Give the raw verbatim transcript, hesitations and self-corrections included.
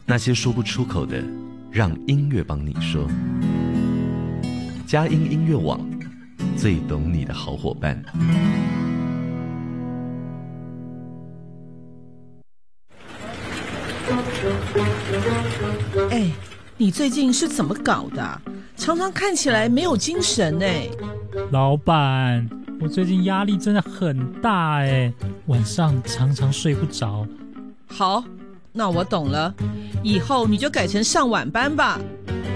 那些说不出口的，让音乐帮你说。佳音音乐网，最懂你的好伙伴。 哎，你最近是怎么搞的？常常看起来没有精神哎。 老板，我最近压力真的很大哎，晚上常常睡不着。 好，那我懂了，以后你就改成上晚班吧。